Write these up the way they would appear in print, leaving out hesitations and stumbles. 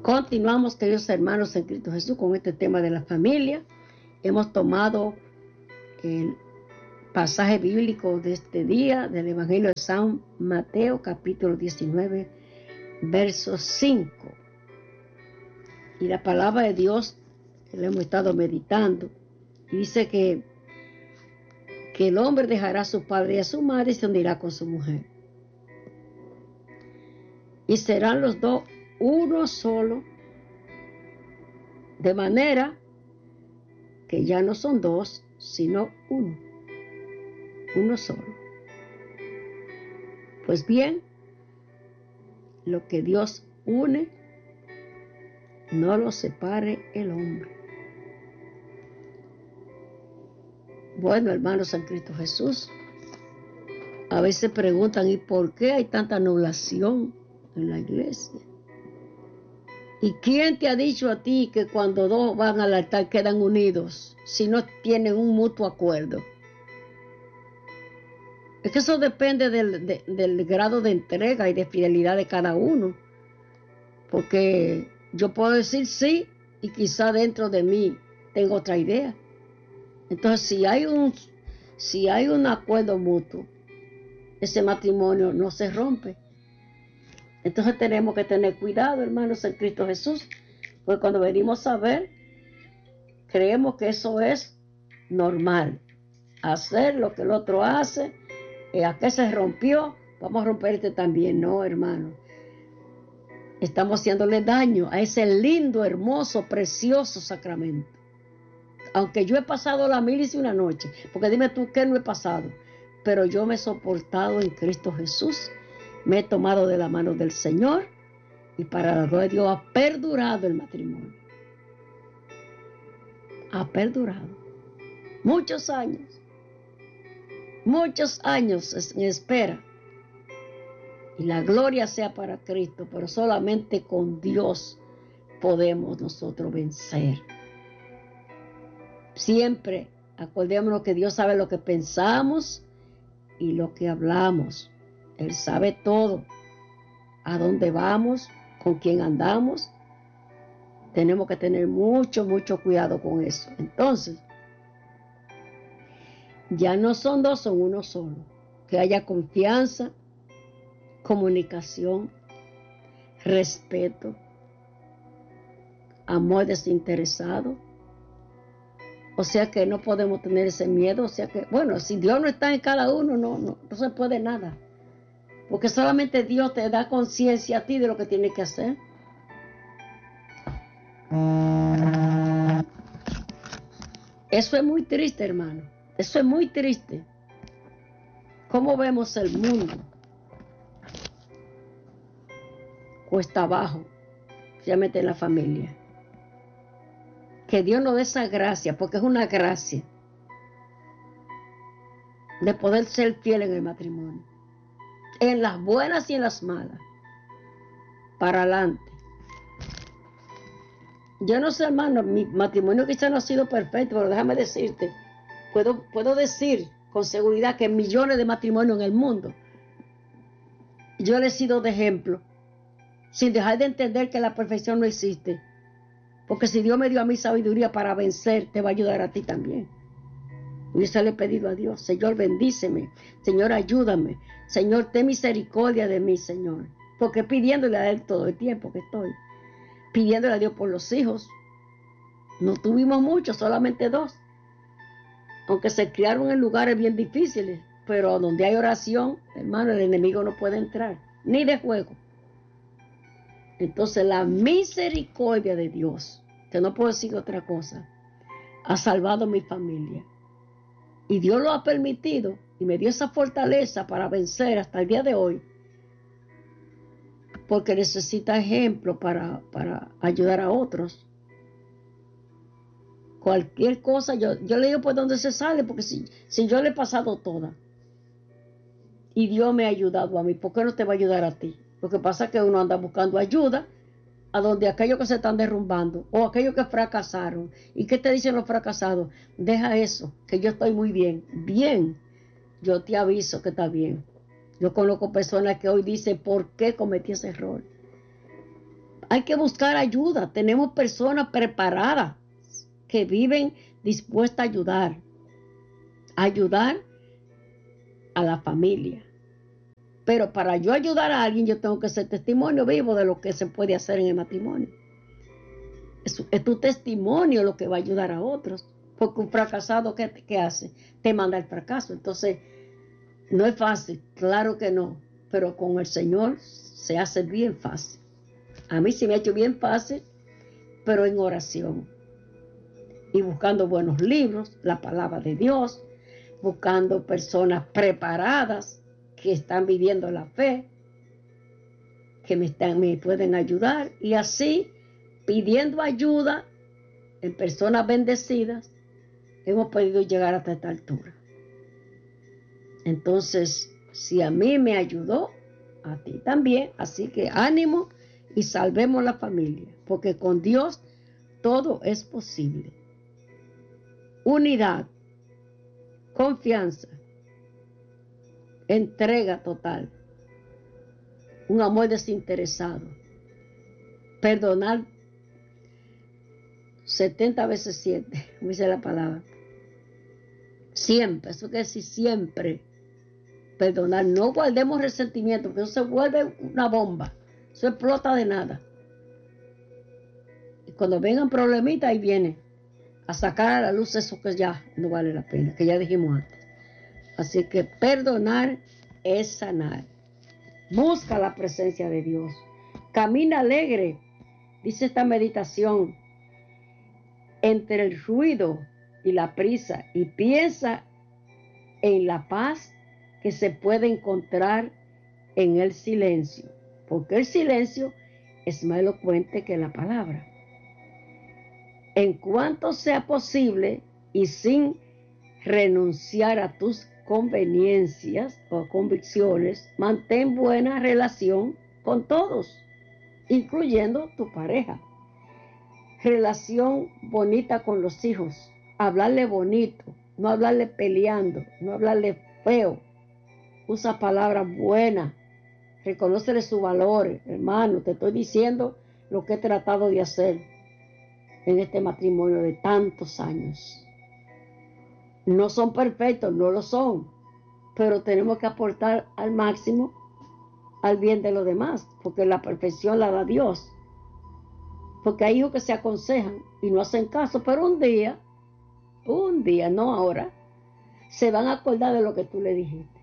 Continuamos, queridos hermanos en Cristo Jesús, con este tema de la familia. Hemos tomado el pasaje bíblico de este día del Evangelio de San Mateo, capítulo 19, verso 5. Y la palabra de Dios, que la hemos estado meditando, y dice que el hombre dejará a su padre y a su madre y se unirá con su mujer. Y serán los dos uno solo, de manera que ya no son dos, sino uno solo. Pues bien, lo que Dios une, no lo separe el hombre. Bueno, hermanos en Cristo Jesús, a veces preguntan, ¿y por qué hay tanta anulación en la iglesia? ¿Y quién te ha dicho a ti que cuando dos van al altar quedan unidos si no tienen un mutuo acuerdo? Es que eso depende del grado de entrega y de fidelidad de cada uno. Porque yo puedo decir sí y quizá dentro de mí tengo otra idea. Entonces, si hay un acuerdo mutuo, ese matrimonio no se rompe. Entonces tenemos que tener cuidado, hermanos, en Cristo Jesús, porque cuando venimos a ver, creemos que eso es normal. Hacer lo que el otro hace, ¿a qué se rompió? Vamos a romper este también. No, hermano. Estamos haciéndole daño a ese lindo, hermoso, precioso sacramento. Aunque yo he pasado la 1001 noche, porque dime tú qué no he pasado, pero yo me he soportado en Cristo Jesús. Me he tomado de la mano del Señor y para la gloria de Dios ha perdurado el matrimonio. Ha perdurado. Muchos años en espera. Y la gloria sea para Cristo, pero solamente con Dios podemos nosotros vencer. Siempre acordémonos que Dios sabe lo que pensamos y lo que hablamos. Él sabe todo, a dónde vamos, con quién andamos. Tenemos que tener mucho cuidado con eso. Entonces, ya no son dos, son uno solo. Que haya confianza, comunicación, respeto, amor desinteresado. O sea que no podemos tener ese miedo. O sea que, bueno, si Dios no está en cada uno, no se puede nada. Porque solamente Dios te da conciencia a ti de lo que tienes que hacer. Eso es muy triste, hermano. Eso es muy triste. ¿Cómo vemos el mundo? Cuesta abajo, especialmente en la familia. Que Dios nos dé esa gracia, porque es una gracia de poder ser fiel en el matrimonio. En las buenas y en las malas. Para adelante. Yo no sé, hermano, mi matrimonio quizá no ha sido perfecto, pero déjame decirte, puedo decir con seguridad que millones de matrimonios en el mundo, yo le he sido de ejemplo, sin dejar de entender que la perfección no existe. Porque si Dios me dio a mí sabiduría para vencer, te va a ayudar a ti también. Y yo le he pedido a Dios, Señor, bendíceme, Señor, ayúdame, Señor, ten misericordia de mí, Señor. Porque pidiéndole a Él todo el tiempo que estoy, pidiéndole a Dios por los hijos. No tuvimos muchos, solamente 2. Aunque se criaron en lugares bien difíciles, pero donde hay oración, hermano, el enemigo no puede entrar, ni de juego. Entonces la misericordia de Dios, que no puedo decir otra cosa, ha salvado mi familia. Y Dios lo ha permitido y me dio esa fortaleza para vencer hasta el día de hoy. Porque necesita ejemplo para ayudar a otros. Cualquier cosa, yo le digo por dónde se sale, porque si yo le he pasado toda y Dios me ha ayudado a mí, ¿por qué no te va a ayudar a ti? Lo que pasa es que uno anda buscando ayuda a donde aquellos que se están derrumbando o aquellos que fracasaron. ¿Y qué te dicen los fracasados? Deja eso, que yo estoy muy bien. Bien, yo te aviso que está bien. Yo conozco personas que hoy dicen, ¿por qué cometí ese error? Hay que buscar ayuda. Tenemos personas preparadas que viven dispuestas a ayudar a la familia. Pero para yo ayudar a alguien, yo tengo que ser testimonio vivo de lo que se puede hacer en el matrimonio. Es tu testimonio lo que va a ayudar a otros. Porque un fracasado, ¿qué hace? Te manda el fracaso. Entonces, no es fácil, claro que no. Pero con el Señor se hace bien fácil. A mí se me ha hecho bien fácil, pero en oración. Y buscando buenos libros, la palabra de Dios, buscando personas preparadas que están viviendo la fe, que me pueden ayudar, y así, pidiendo ayuda en personas bendecidas, hemos podido llegar hasta esta altura. Entonces, si a mí me ayudó, a ti también. Así que ánimo y salvemos la familia, porque con Dios todo es posible. Unidad, confianza, entrega total, un amor desinteresado, perdonar 70 veces 7, como dice la palabra. Siempre, eso quiere decir siempre. Perdonar, no guardemos resentimiento, porque eso se vuelve una bomba, eso explota de nada. Y cuando vengan problemitas, ahí viene a sacar a la luz eso que ya no vale la pena, que ya dijimos antes. Así que perdonar es sanar. Busca la presencia de Dios. Camina alegre, dice esta meditación, entre el ruido y la prisa, y piensa en la paz que se puede encontrar en el silencio, porque el silencio es más elocuente que la palabra. En cuanto sea posible y sin renunciar a tus conveniencias o convicciones, mantén buena relación con todos, incluyendo tu pareja. Relación bonita con los hijos, hablarle bonito, no hablarle peleando, no hablarle feo. Usa palabras buenas, reconócele sus valores. Hermano, te estoy diciendo lo que he tratado de hacer en este matrimonio de tantos años. No son perfectos, no lo son, pero tenemos que aportar al máximo al bien de los demás, porque la perfección la da Dios. Porque hay hijos que se aconsejan y no hacen caso, pero un día, no ahora, se van a acordar de lo que tú le dijiste.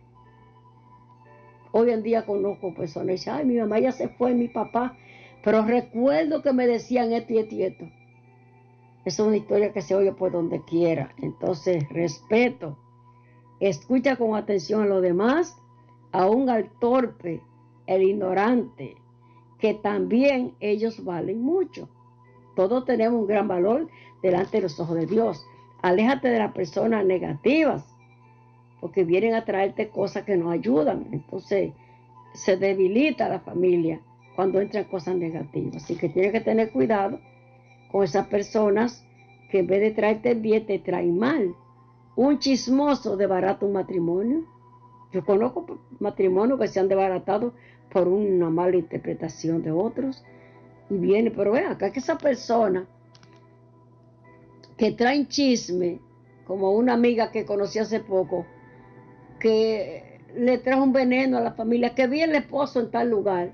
Hoy en día conozco personas que dicen, ay, mi mamá ya se fue, mi papá, pero recuerdo que me decían esto y esto y esto. Esa es una historia que se oye por donde quiera. Entonces, respeto. Escucha con atención a los demás, aún al torpe, el ignorante, que también ellos valen mucho. Todos tenemos un gran valor delante de los ojos de Dios. Aléjate de las personas negativas, porque vienen a traerte cosas que no ayudan. Entonces, se debilita la familia cuando entran cosas negativas. Así que tienes que tener cuidado con esas personas que en vez de traerte bien, te traen mal. Un chismoso desbarata un matrimonio. Yo conozco matrimonios que se han desbaratado por una mala interpretación de otros. Y viene, pero vean, acá que esa persona que traen chisme, como una amiga que conocí hace poco, que le trajo un veneno a la familia, que vi el esposo en tal lugar.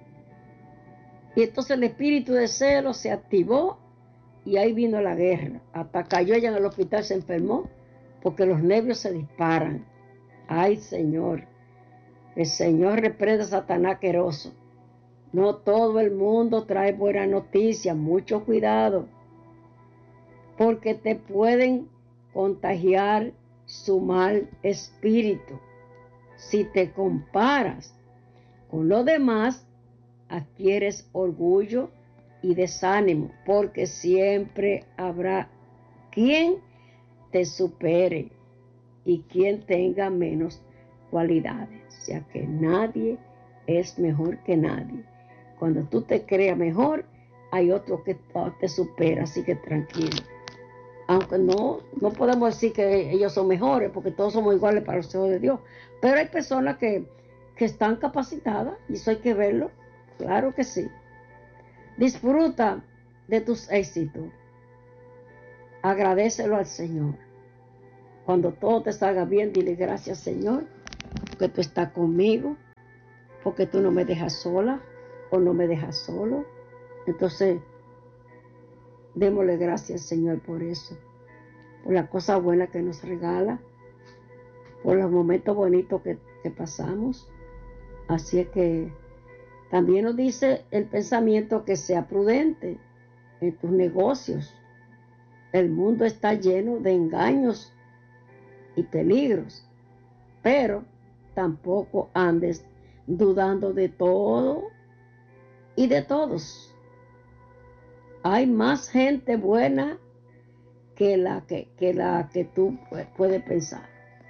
Y entonces el espíritu de celo se activó y ahí vino la guerra. Hasta cayó ella en el hospital, se enfermó, porque los nervios se disparan. Ay, Señor, el Señor reprenda a Satanás queroso. No todo el mundo trae buena noticia, mucho cuidado, porque te pueden contagiar su mal espíritu. Si te comparas con los demás, adquieres orgullo y desánimo, porque siempre habrá quien te supere y quien tenga menos cualidades. O sea que nadie es mejor que nadie. Cuando tú te creas mejor, hay otro que te supera, así que tranquilo. Aunque no podemos decir que ellos son mejores, porque todos somos iguales para los ojos de Dios. Pero hay personas que están capacitadas, y eso hay que verlo, claro que sí. Disfruta de tus éxitos. Agradécelo al Señor. Cuando todo te salga bien, dile gracias, Señor, porque tú estás conmigo, porque tú no me dejas sola o no me dejas solo. Entonces, démosle gracias, Señor, por eso, por la cosa buena que nos regala, por los momentos bonitos que pasamos. Así es que también nos dice el pensamiento que sea prudente en tus negocios. El mundo está lleno de engaños y peligros, pero tampoco andes dudando de todo y de todos. Hay más gente buena que la que tú puedes pensar.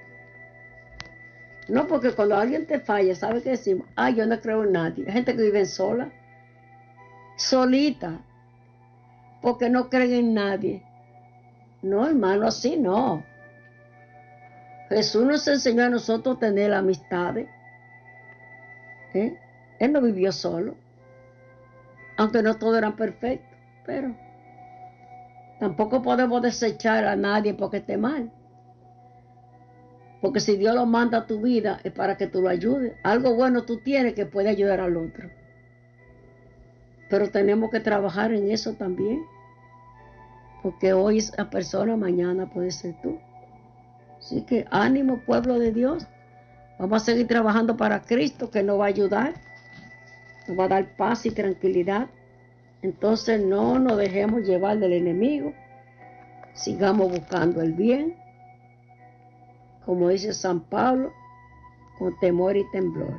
No, porque cuando alguien te falla, ¿sabes qué decimos? Ay, yo no creo en nadie. Hay gente que vive sola, solita, porque no creen en nadie. No, hermano, así no. Jesús nos enseñó a nosotros tener amistades. ¿Eh? Él no vivió solo, aunque no todos eran perfectos, pero tampoco podemos desechar a nadie porque esté mal. Porque si Dios lo manda a tu vida es para que tú lo ayudes. Algo bueno tú tienes que puede ayudar al otro. Pero tenemos que trabajar en eso también. Porque hoy es la persona, mañana puede ser tú. Así que ánimo, pueblo de Dios. Vamos a seguir trabajando para Cristo, que nos va a ayudar. Nos va a dar paz y tranquilidad. Entonces no nos dejemos llevar del enemigo. Sigamos buscando el bien. Como dice San Pablo, con temor y temblor.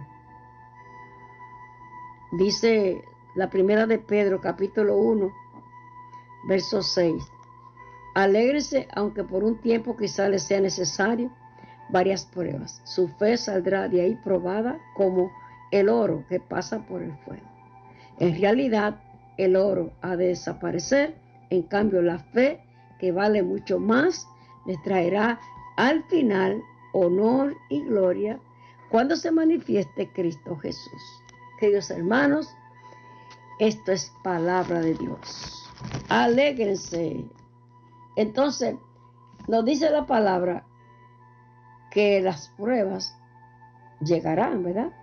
Dice la primera de Pedro, capítulo 1, verso 6. Alégrese, aunque por un tiempo quizá les sea necesario varias pruebas. Su fe saldrá de ahí probada como el oro que pasa por el fuego. En realidad, el oro ha de desaparecer. En cambio, la fe, que vale mucho más, les traerá al final honor y gloria cuando se manifieste Cristo Jesús. Queridos hermanos, esto es palabra de Dios. Alégrense. Entonces, nos dice la palabra que las pruebas llegarán, ¿verdad?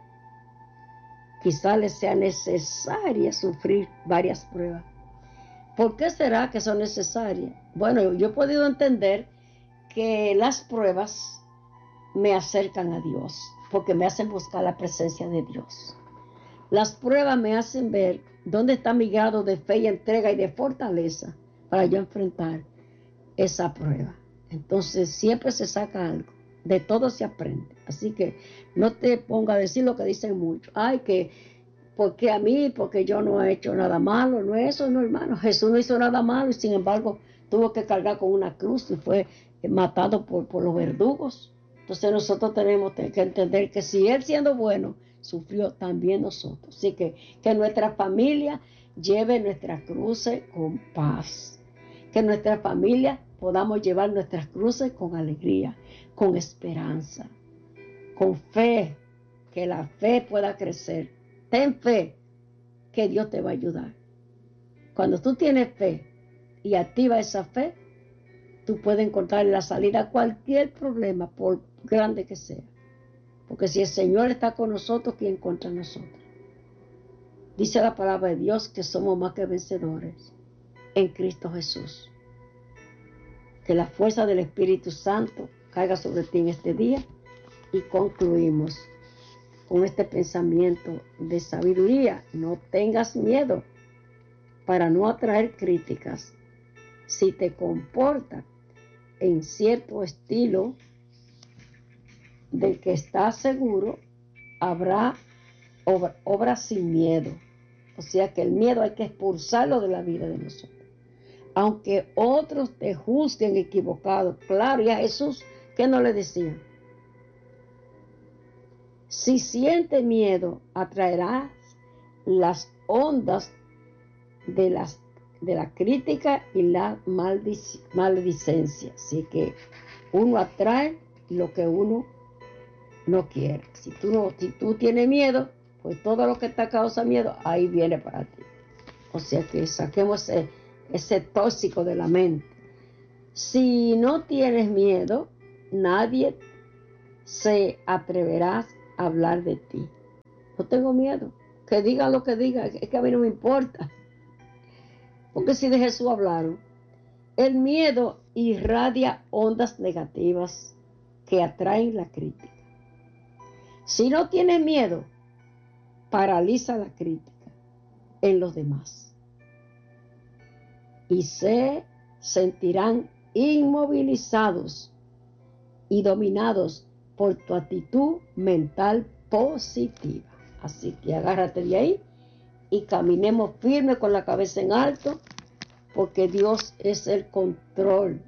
Quizá les sea necesaria sufrir varias pruebas. ¿Por qué será que son necesarias? Bueno, yo he podido entender que las pruebas me acercan a Dios, porque me hacen buscar la presencia de Dios. Las pruebas me hacen ver dónde está mi grado de fe y entrega y de fortaleza para yo enfrentar esa prueba. Entonces siempre se saca algo, de todo se aprende. Así que no te ponga a decir lo que dicen muchos. Ay, que porque a mí, porque yo no he hecho nada malo. No es eso, no, hermano. Jesús no hizo nada malo y sin embargo tuvo que cargar con una cruz y fue matado por los verdugos. Entonces nosotros tenemos que entender que si Él siendo bueno sufrió, también nosotros. Así que nuestra familia lleve nuestras cruces con paz. Que nuestra familia podamos llevar nuestras cruces con alegría, con esperanza, con fe, que la fe pueda crecer. Ten fe que Dios te va a ayudar. Cuando tú tienes fe y activa esa fe, tú puedes encontrar la salida a cualquier problema, por grande que sea. Porque si el Señor está con nosotros, ¿quién contra nosotros? Dice la palabra de Dios que somos más que vencedores en Cristo Jesús. Que la fuerza del Espíritu Santo caiga sobre ti en este día y concluimos con este pensamiento de sabiduría. No tengas miedo para no atraer críticas. Si te comportas en cierto estilo del que estás seguro, habrá obra sin miedo. O sea que el miedo hay que expulsarlo de la vida de nosotros. Aunque otros te juzguen equivocado. Claro, y a Jesús, ¿qué no le decían? Si sientes miedo, atraerás las ondas de la crítica y la maledicencia. Así que uno atrae lo que uno no quiere. Si tú tienes miedo, pues todo lo que te causa miedo, ahí viene para ti. O sea que saquemos ese tóxico de la mente. Si no tienes miedo, nadie se atreverá a hablar de ti. No tengo miedo. Que digan lo que digan, es que a mí no me importa. Porque si de Jesús hablaron, el miedo irradia ondas negativas que atraen la crítica. Si no tienes miedo, paraliza la crítica en los demás y se sentirán inmovilizados y dominados por tu actitud mental positiva. Así que agárrate de ahí y caminemos firme con la cabeza en alto, porque Dios es el control,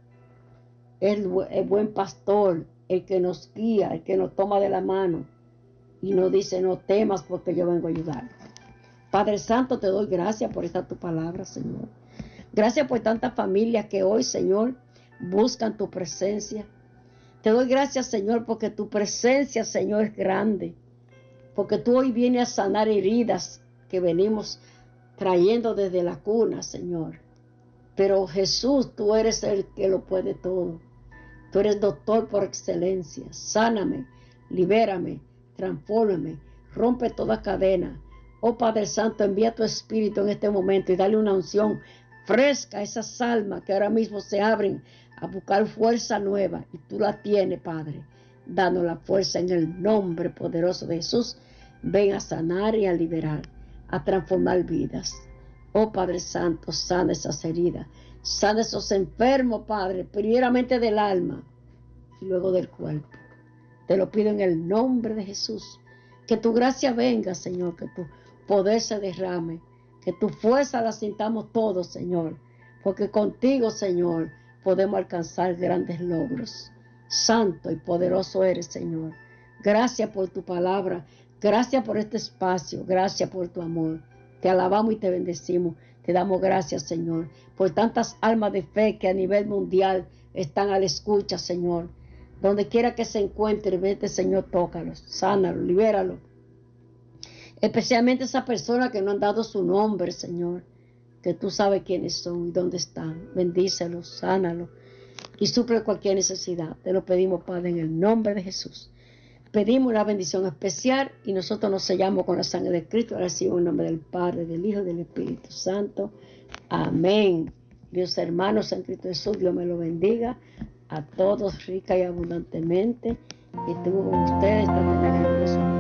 el buen pastor, el que nos guía, el que nos toma de la mano y nos dice: no temas, porque yo vengo a ayudar. Padre Santo, te doy gracias por esta tu palabra, Señor. Gracias por tantas familias que hoy, Señor, buscan tu presencia. Te doy gracias, Señor, porque tu presencia, Señor, es grande. Porque tú hoy vienes a sanar heridas que venimos trayendo desde la cuna, Señor. Pero Jesús, tú eres el que lo puede todo. Tú eres doctor por excelencia. Sáname, libérame, transfórmame, rompe toda cadena. Oh Padre Santo, envía tu Espíritu en este momento y dale una unción fresca a esas almas que ahora mismo se abren a buscar fuerza nueva. Y tú la tienes, Padre. Danos la fuerza en el nombre poderoso de Jesús. Ven a sanar y a liberar, a transformar vidas. Oh Padre Santo, sana esas heridas. Sana esos enfermos, Padre, primeramente del alma y luego del cuerpo. Te lo pido en el nombre de Jesús. Que tu gracia venga, Señor, que tu poder se derrame, que tu fuerza la sintamos todos, Señor, porque contigo, Señor, podemos alcanzar grandes logros. Santo y poderoso eres, Señor. Gracias por tu palabra, gracias por este espacio, gracias por tu amor. Te alabamos y te bendecimos. Te damos gracias, Señor, por tantas almas de fe que a nivel mundial están a la escucha, Señor. Donde quiera que se encuentre, vete, Señor, tócalos, sánalos, libéralos. Especialmente esas personas que no han dado su nombre, Señor, que tú sabes quiénes son y dónde están. Bendícelos, sánalos y suple cualquier necesidad. Te lo pedimos, Padre, en el nombre de Jesús. Pedimos una bendición especial y nosotros nos sellamos con la sangre de Cristo. Ahora sí, en nombre del Padre, del Hijo y del Espíritu Santo. Amén. Dios, hermanos en Cristo Jesús, Dios me lo bendiga a todos rica y abundantemente. Y tengo con ustedes esta